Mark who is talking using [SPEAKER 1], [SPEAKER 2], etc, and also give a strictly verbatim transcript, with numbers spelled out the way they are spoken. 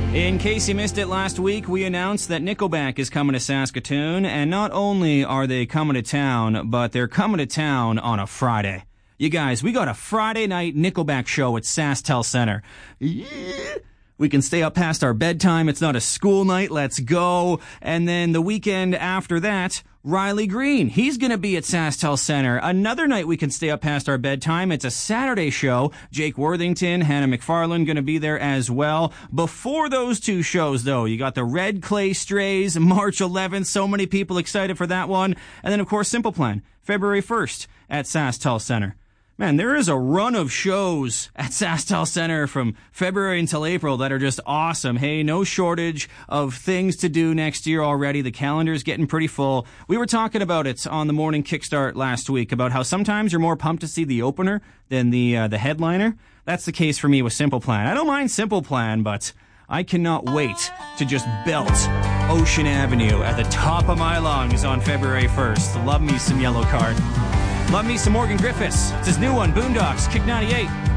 [SPEAKER 1] In case you missed it last week, we announced that Nickelback is coming to Saskatoon, and not only are they coming to town, but they're coming to town on a Friday. You guys, we got a Friday night Nickelback show at SaskTel Center. Yeah. We can stay up past our bedtime. It's not a school night. Let's go. And then the weekend after that, Riley Green. He's going to be at SaskTel Center. Another night we can stay up past our bedtime. It's a Saturday show. Jake Worthington, Hannah McFarlane going to be there as well. Before those two shows, though, you got the Red Clay Strays, March eleventh. So many people excited for that one. And then, of course, Simple Plan, February first at SaskTel Center. Man, there is a run of shows at SaskTel Center from February until April that are just awesome. Hey, no shortage of things to do next year already. The calendar's getting pretty full. We were talking about it on the morning kickstart last week about how sometimes you're more pumped to see the opener than the uh, the headliner. That's the case for me with Simple Plan. I don't mind Simple Plan, but I cannot wait to just belt Ocean Avenue at the top of my lungs on February first. Love me some Yellow Card. Love me some Morgan Griffiths. It's his new one, Boondocks, Kick ninety-eight.